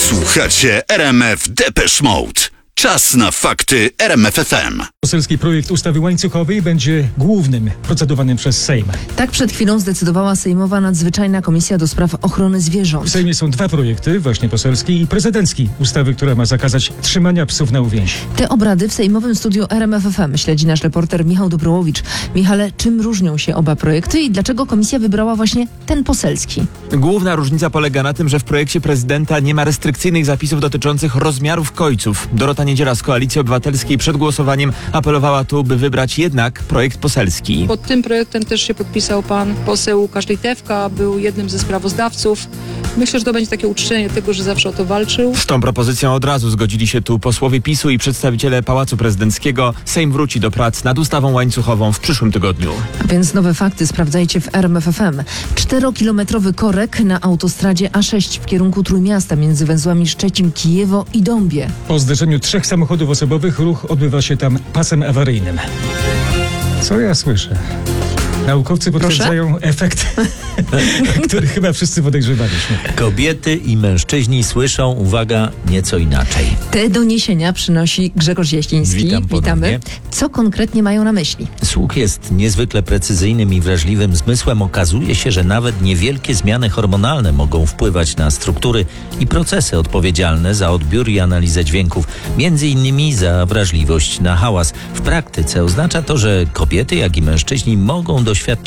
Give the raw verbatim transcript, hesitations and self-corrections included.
Słuchacie R M F Depeche Mode. Czas na fakty R M F F M. Poselski projekt ustawy łańcuchowej będzie głównym procedowanym przez Sejm. Tak przed chwilą zdecydowała Sejmowa Nadzwyczajna Komisja do Spraw Ochrony Zwierząt. W Sejmie są dwa projekty, właśnie poselski i prezydencki, ustawy, która ma zakazać trzymania psów na uwięzi. Te obrady w sejmowym studiu R M F F M śledzi nasz reporter Michał Dobrołowicz. Michale, czym różnią się oba projekty i dlaczego komisja wybrała właśnie ten poselski? Główna różnica polega na tym, że w projekcie prezydenta nie ma restrykcyjnych zapisów dotyczących rozmiarów kojców. Dorota Niedziela z Koalicji Obywatelskiej przed głosowaniem apelowała tu, by wybrać jednak projekt poselski. Pod tym projektem też się podpisał pan poseł Łukasz Litewka, był jednym ze sprawozdawców. Myślę, że to będzie takie uczczenie tego, że zawsze o to walczył. Z tą propozycją od razu zgodzili się tu posłowie PiSu i przedstawiciele Pałacu Prezydenckiego. Sejm wróci do prac nad ustawą łańcuchową w przyszłym tygodniu. A więc nowe fakty sprawdzajcie w R M F F M. Czterokilometrowy korek na autostradzie A sześć w kierunku Trójmiasta między węzłami Szczecin, Kijewo i Dąbie. Po zderzeniu trzech samochodów osobowych ruch odbywa się tam pasem awaryjnym. Co ja słyszę? Naukowcy potwierdzają efekt, który chyba wszyscy podejrzewaliśmy. Kobiety i mężczyźni słyszą, uwaga, nieco inaczej. Te doniesienia przynosi Grzegorz Jasiński. Witam ponownie. Witamy. Co konkretnie mają na myśli? Słuch jest niezwykle precyzyjnym i wrażliwym zmysłem. Okazuje się, że nawet niewielkie zmiany hormonalne mogą wpływać na struktury i procesy odpowiedzialne za odbiór i analizę dźwięków, między innymi za wrażliwość na hałas. W praktyce oznacza to, że kobiety, jak i mężczyźni mogą doświadczyć